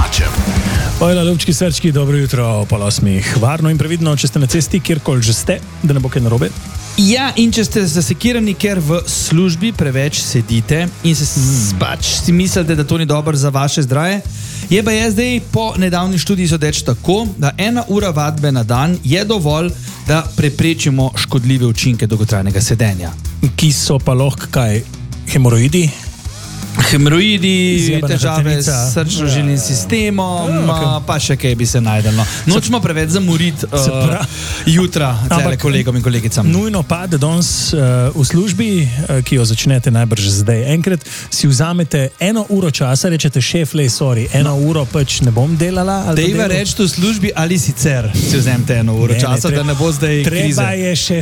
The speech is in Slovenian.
Kovačem. Ojla, ljubčki srčki, dobro jutro, pol 8. Varno in previdno, če ste na cesti, kjerkoli že ste, da ne bo kaj narobe. Ja, in če ste zasekirani, ker v službi preveč sedite in pač si mislite, da to ni dobro za vaše zdravje, je pa zdaj po nedavni študiji sodeč tako, da 1 ura vadbe na dan je dovolj, da preprečimo škodljive učinke dolgotrajnega sedenja. Ki so pa lahko kaj? Hemoroidi? Hemoroidi, Zjebana težave hrbtenica. s srčno-žilnim sistemom, Okay. pa še kaj bi se najdelo. Nočemo preveč zamoriti jutra cele kolegom in kolegicam. Nujno pa, da danes v službi, ki jo začnete najbrž zdaj enkrat, si vzamete 1 uro časa, rečete šef, lej, sorry, 1 uro pač ne bom delala. Dejva reči v službi ali sicer si vzemite 1 uro časa, da ne bo zdaj krize. Treba je še